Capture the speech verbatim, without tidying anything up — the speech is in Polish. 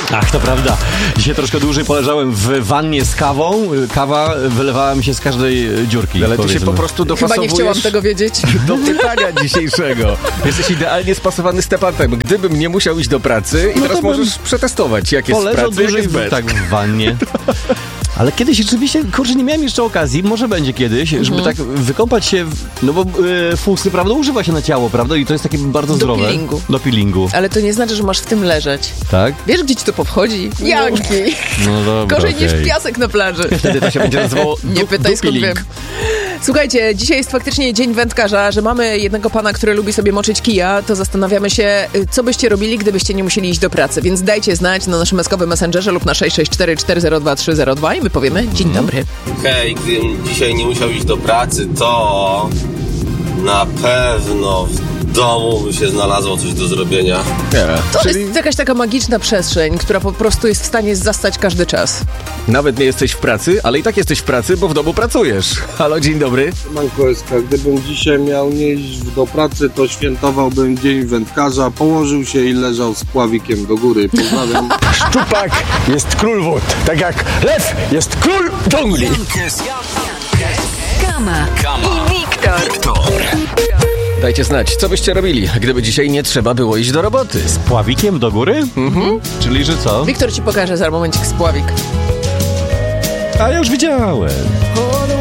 Ach, to prawda. Dzisiaj troszkę dłużej poleżałem w wannie z kawą. Kawa wylewała mi się z każdej dziurki. Ale ty się po prostu dopasowujesz... Chyba nie chciałam tego wiedzieć. Do pytania dzisiejszego. Jesteś idealnie spasowany z tematem. Gdybym nie musiał iść do pracy i No teraz to bym możesz przetestować, jak jest w Poleżał pracy, jak dłużej jest bez. w, tak, w wannie. Ale kiedyś rzeczywiście, kurczę, nie miałem jeszcze okazji, może będzie kiedyś, Mhm. żeby tak wykąpać się, w, no bo y, fusy, prawda, używa się na ciało, prawda, i to jest takie bardzo Do zdrowe. peelingu. Do peelingu. Ale to nie znaczy, że masz w tym leżeć. Tak? Wiesz, gdzie ci to powchodzi? Janki. No dobra, Gorzej okej. niż piasek na plaży. Wtedy to się będzie nazywało Nie du- pytaj, skąd dupiling. wiem. Słuchajcie, dzisiaj jest faktycznie dzień wędkarza, że mamy jednego pana, który lubi sobie moczyć kija, to zastanawiamy się, y, co byście robili, gdybyście nie musieli iść do pracy. Więc dajcie znać na naszym maskowym messengerze lub na sześć sześć cztery cztery zero dwa trzy zero dwa i my powiemy dzień dobry. Hej, gdybym dzisiaj nie musiał iść do pracy, to na pewno w domu by się znalazło coś do zrobienia. Nie. To Czyli jest jakaś taka magiczna przestrzeń, która po prostu jest w stanie zastać każdy czas. nawet nie jesteś w pracy, ale i tak jesteś w pracy, bo w domu pracujesz. Halo, dzień dobry. Manko S K, gdybym dzisiaj miał nie iść do pracy, to świętowałbym dzień wędkarza, położył się i leżał z pławikiem do góry. Pozdrawiam. Szczupak jest król wód, tak jak lew jest król dżungli. Kama, i Wiktor. Dajcie znać, co byście robili, gdyby dzisiaj nie trzeba było iść do roboty. Z pławikiem do góry? Mhm. Czyli, że co? Wiktor ci pokaże za momencik spławik. A ja już widziałem. O,